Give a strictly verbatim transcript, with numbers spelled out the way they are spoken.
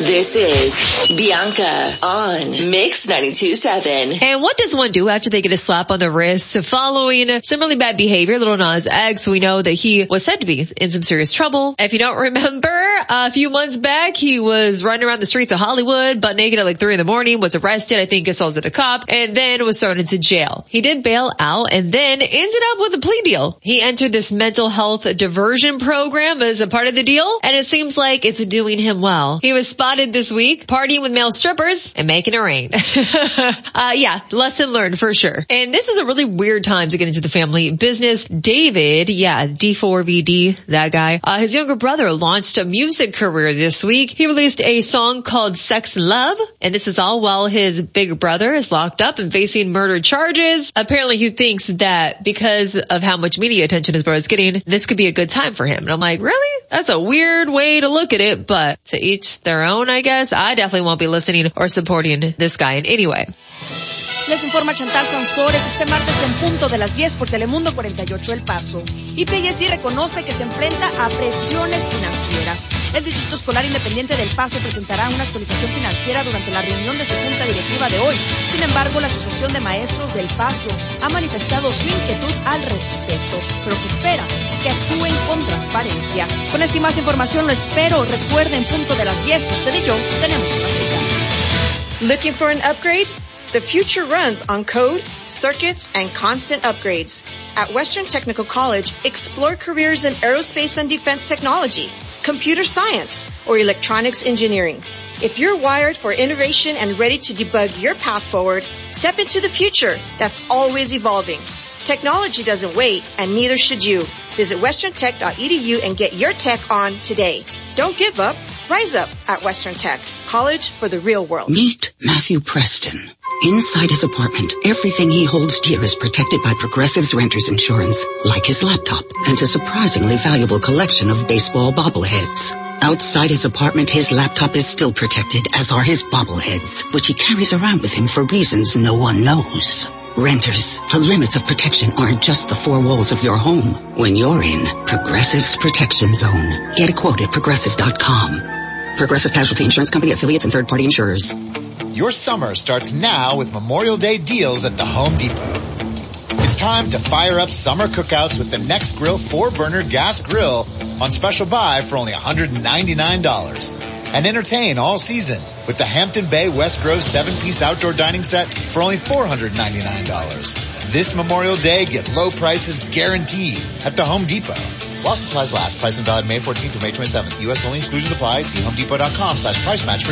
This is Bianca on Mix ninety-two point seven. And what does one do after they get a slap on the wrist following some really bad behavior? Lil Nas X, we know that he was said to be in some serious trouble. If you don't remember, a few months back, he was running around the streets of Hollywood, butt naked at like three in the morning, was arrested, I think assaulted a cop, and then was thrown into jail. He did bail out and then ended up with a plea deal. He entered this mental health diversion program as a part of the deal, and it seems like it's doing him well. He was spotted this week partying with male strippers and making it rain. uh, yeah, lesson learned for sure. And this is a really weird time to get into the family business. David, yeah, D four V D, that guy, uh, his younger brother launched a music career this week. He released a song called Sex Love, and this is all while his big brother is locked up and facing murder charges. Apparently he thinks that because of how much media attention his brother's getting, this could be a good time for him. And I'm like, really? That's a weird way to look at it, but to each their own, I guess. I definitely won't be listening or supporting this guy in any way. Les informa Chantal Sansores este martes en punto de las diez por Telemundo cuarenta y ocho El Paso. I P S D reconoce que se enfrenta a presiones financieras. El Distrito Escolar Independiente del Paso presentará una actualización financiera durante la reunión de su junta directiva de hoy. Sin embargo, la Asociación de Maestros del Paso ha manifestado su inquietud al respecto, pero se espera que actúen con transparencia. Con esta y más información lo espero. Recuerden, punto de las diez, usted y yo tenemos una cita. Looking for an upgrade? The future runs on code, circuits, and constant upgrades. At Western Technical College, explore careers in aerospace and defense technology, computer science, or electronics engineering. If you're wired for innovation and ready to debug your path forward, step into the future that's always evolving. Technology doesn't wait, and neither should you. Visit western tech dot e d u and get your tech on today. Don't give up. Rise up at Western Tech. College for the real world. Meet Matthew Preston. Inside his apartment, everything he holds dear is protected by Progressive's Renter's Insurance, like his laptop and a surprisingly valuable collection of baseball bobbleheads. Outside his apartment, his laptop is still protected, as are his bobbleheads, which he carries around with him for reasons no one knows. Renters, the limits of protection aren't just the four walls of your home. When you're in Progressive's Protection Zone, get a quote at progressive dot com. Progressive Casualty Insurance Company, affiliates, and third-party insurers. Your summer starts now with Memorial Day deals at the Home Depot. It's time to fire up summer cookouts with the Next Grill four-burner gas grill on special buy for only one hundred ninety-nine dollars. And entertain all season with the Hampton Bay West Grove seven-piece outdoor dining set for only four hundred ninety-nine dollars. This Memorial Day, get low prices guaranteed at the Home Depot. While supplies last, price and valid May fourteenth through May twenty-seventh. U S only, exclusions apply. See homedepot dot com slash price match for